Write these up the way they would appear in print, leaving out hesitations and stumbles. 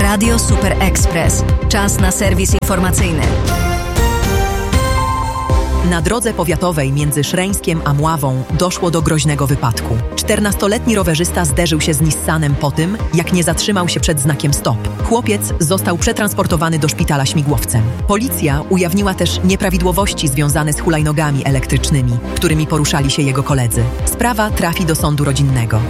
Radio Super Express. Czas na serwis informacyjny. Na drodze powiatowej między Szreńskiem a Mławą doszło do groźnego wypadku. 14-letni rowerzysta zderzył się z Nissanem po tym, jak nie zatrzymał się przed znakiem stop. Chłopiec został przetransportowany do szpitala śmigłowcem. Policja ujawniła też nieprawidłowości związane z hulajnogami elektrycznymi, którymi poruszali się jego koledzy. Sprawa trafi do sądu rodzinnego.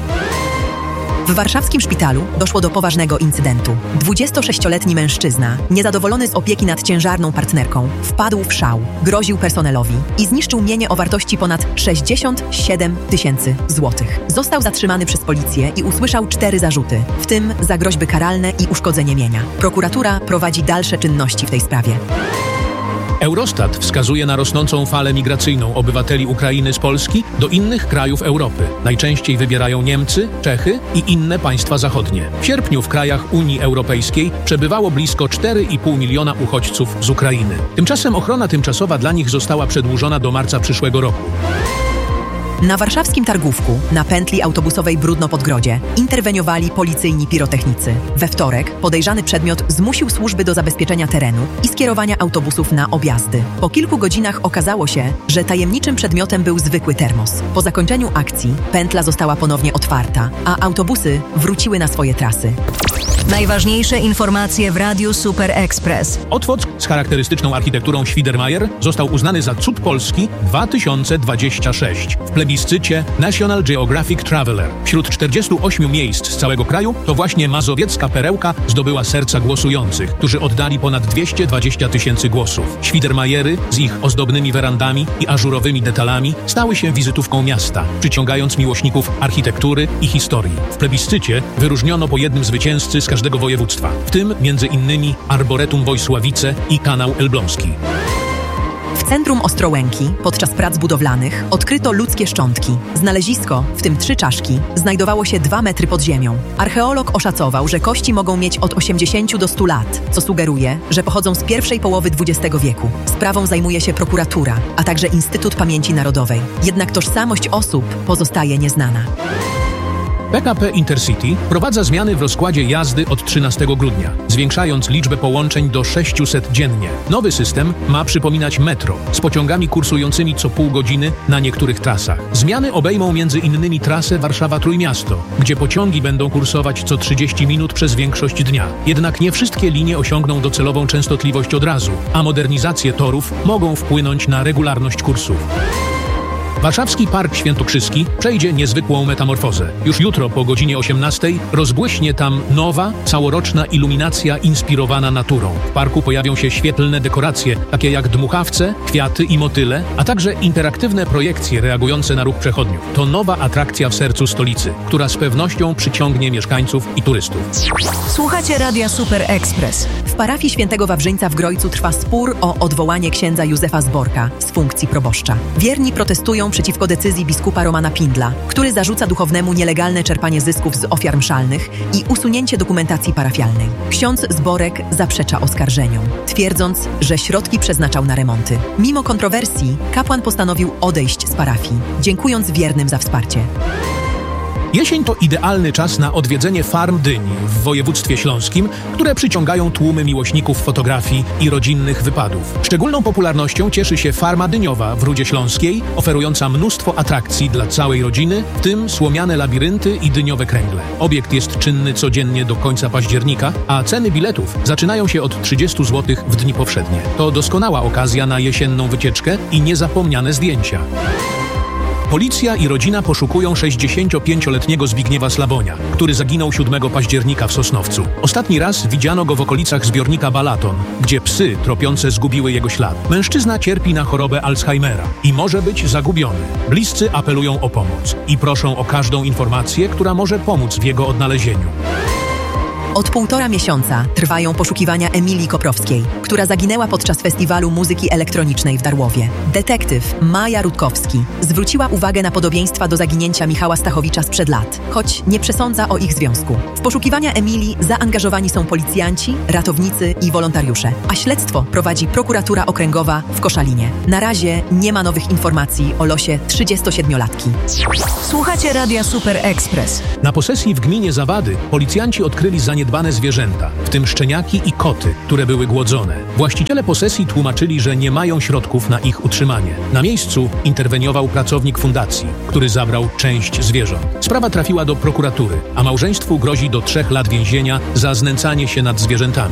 W warszawskim szpitalu doszło do poważnego incydentu. 26-letni mężczyzna, niezadowolony z opieki nad ciężarną partnerką, wpadł w szał, groził personelowi i zniszczył mienie o wartości ponad 67 000 złotych. Został zatrzymany przez policję i usłyszał 4 zarzuty, w tym za groźby karalne i uszkodzenie mienia. Prokuratura prowadzi dalsze czynności w tej sprawie. Eurostat wskazuje na rosnącą falę migracyjną obywateli Ukrainy z Polski do innych krajów Europy. Najczęściej wybierają Niemcy, Czechy i inne państwa zachodnie. W sierpniu w krajach Unii Europejskiej przebywało blisko 4,5 miliona uchodźców z Ukrainy. Tymczasem ochrona tymczasowa dla nich została przedłużona do marca przyszłego roku. Na warszawskim Targówku, na pętli autobusowej Brudno-Podgrodzie, interweniowali policyjni pirotechnicy. We wtorek podejrzany przedmiot zmusił służby do zabezpieczenia terenu i skierowania autobusów na objazdy. Po kilku godzinach okazało się, że tajemniczym przedmiotem był zwykły termos. Po zakończeniu akcji pętla została ponownie otwarta, a autobusy wróciły na swoje trasy. Najważniejsze informacje w Radiu Super Express. Otwock z charakterystyczną architekturą Świdermajer został uznany za cud Polski 2026 w plebiscycie National Geographic Traveler. Wśród 48 miejsc z całego kraju to właśnie mazowiecka perełka zdobyła serca głosujących, którzy oddali ponad 220 000 głosów. Świdermajery z ich ozdobnymi werandami i ażurowymi detalami stały się wizytówką miasta, przyciągając miłośników architektury i historii. W plebiscycie wyróżniono po jednym zwycięzcy z każdego województwa, w tym między innymi Arboretum Wojsławice i Kanał Elbląski. W centrum Ostrołęki podczas prac budowlanych odkryto ludzkie szczątki. Znalezisko, w tym 3 czaszki, znajdowało się 2 metry pod ziemią. Archeolog oszacował, że kości mogą mieć od 80 do 100 lat, co sugeruje, że pochodzą z pierwszej połowy XX wieku. Sprawą zajmuje się prokuratura, a także Instytut Pamięci Narodowej. Jednak tożsamość osób pozostaje nieznana. PKP Intercity wprowadza zmiany w rozkładzie jazdy od 13 grudnia, zwiększając liczbę połączeń do 600 dziennie. Nowy system ma przypominać metro, z pociągami kursującymi co pół godziny na niektórych trasach. Zmiany obejmą m.in. trasę Warszawa-Trójmiasto, gdzie pociągi będą kursować co 30 minut przez większość dnia. Jednak nie wszystkie linie osiągną docelową częstotliwość od razu, a modernizacje torów mogą wpłynąć na regularność kursów. Warszawski Park Świętokrzyski przejdzie niezwykłą metamorfozę. Już jutro po godzinie 18 rozbłyśnie tam nowa, całoroczna iluminacja inspirowana naturą. W parku pojawią się świetlne dekoracje, takie jak dmuchawce, kwiaty i motyle, a także interaktywne projekcje reagujące na ruch przechodniów. To nowa atrakcja w sercu stolicy, która z pewnością przyciągnie mieszkańców i turystów. Słuchacie Radia Super Express. W parafii Świętego Wawrzyńca w Grojcu trwa spór o odwołanie księdza Józefa Zborka z funkcji proboszcza. Wierni protestują przeciwko decyzji biskupa Romana Pindla, który zarzuca duchownemu nielegalne czerpanie zysków z ofiar mszalnych i usunięcie dokumentacji parafialnej. Ksiądz Zborek zaprzecza oskarżeniom, twierdząc, że środki przeznaczał na remonty. Mimo kontrowersji, kapłan postanowił odejść z parafii, dziękując wiernym za wsparcie. Jesień to idealny czas na odwiedzenie farm dyni w województwie śląskim, które przyciągają tłumy miłośników fotografii i rodzinnych wypadów. Szczególną popularnością cieszy się farma dyniowa w Rudzie Śląskiej, oferująca mnóstwo atrakcji dla całej rodziny, w tym słomiane labirynty i dyniowe kręgle. Obiekt jest czynny codziennie do końca października, a ceny biletów zaczynają się od 30 zł w dni powszednie. To doskonała okazja na jesienną wycieczkę i niezapomniane zdjęcia. Policja i rodzina poszukują 65-letniego Zbigniewa Slabonia, który zaginął 7 października w Sosnowcu. Ostatni raz widziano go w okolicach zbiornika Balaton, gdzie psy tropiące zgubiły jego ślad. Mężczyzna cierpi na chorobę Alzheimera i może być zagubiony. Bliscy apelują o pomoc i proszą o każdą informację, która może pomóc w jego odnalezieniu. Od 1,5 miesiąca trwają poszukiwania Emilii Koprowskiej, która zaginęła podczas festiwalu muzyki elektronicznej w Darłowie. Detektyw Maja Rutkowski zwróciła uwagę na podobieństwa do zaginięcia Michała Stachowicza sprzed lat, choć nie przesądza o ich związku. W poszukiwania Emilii zaangażowani są policjanci, ratownicy i wolontariusze, a śledztwo prowadzi prokuratura okręgowa w Koszalinie. Na razie nie ma nowych informacji o losie 37-latki. Słuchacie Radia Super Express. Na posesji w gminie Zawady policjanci odkryli zaniedbanie zaniedbane zwierzęta, w tym szczeniaki i koty, które były głodzone. Właściciele posesji tłumaczyli, że nie mają środków na ich utrzymanie. Na miejscu interweniował pracownik fundacji, który zabrał część zwierząt. Sprawa trafiła do prokuratury, a małżeństwu grozi do 3 lat więzienia za znęcanie się nad zwierzętami.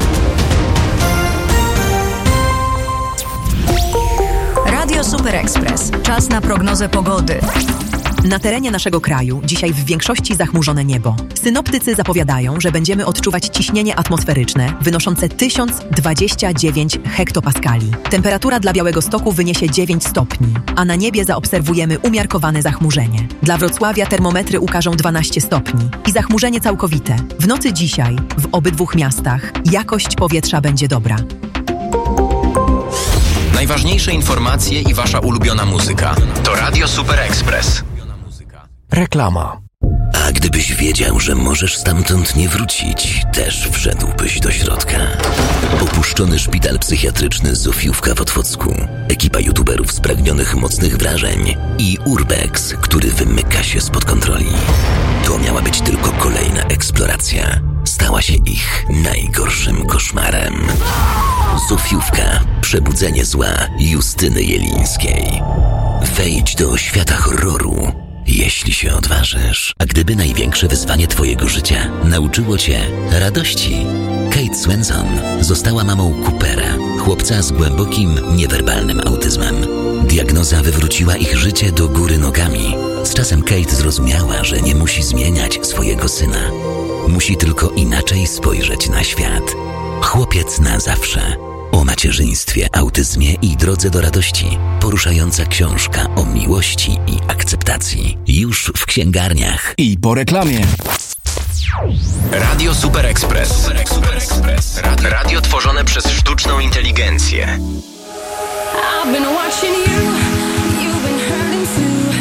Radio Super Express. Czas na prognozę pogody. Na terenie naszego kraju dzisiaj w większości zachmurzone niebo. Synoptycy zapowiadają, że będziemy odczuwać ciśnienie atmosferyczne wynoszące 1029 hektopaskali. Temperatura dla Białegostoku wyniesie 9 stopni, a na niebie zaobserwujemy umiarkowane zachmurzenie. Dla Wrocławia termometry ukażą 12 stopni i zachmurzenie całkowite. W nocy dzisiaj w obydwu miastach jakość powietrza będzie dobra. Najważniejsze informacje i wasza ulubiona muzyka. To Radio Super Express. Reklama. A gdybyś wiedział, że możesz stamtąd nie wrócić, też wszedłbyś do środka. Opuszczony szpital psychiatryczny Zofiówka w Otwocku, ekipa youtuberów spragnionych mocnych wrażeń i Urbex, który wymyka się spod kontroli. To miała być tylko kolejna eksploracja. Stała się ich najgorszym koszmarem. Zofiówka. Przebudzenie zła Justyny Jelińskiej. Wejdź do świata horroru, jeśli się odważysz. A gdyby największe wyzwanie twojego życia nauczyło cię radości? Kate Swenson została mamą Coopera, chłopca z głębokim, niewerbalnym autyzmem. Diagnoza wywróciła ich życie do góry nogami. Z czasem Kate zrozumiała, że nie musi zmieniać swojego syna. Musi tylko inaczej spojrzeć na świat. Chłopiec na zawsze. O macierzyństwie, autyzmie i drodze do radości. Poruszająca książka o miłości i akceptacji. Już w księgarniach. I po reklamie. Radio Super Express. Radio tworzone przez sztuczną inteligencję. I've been watching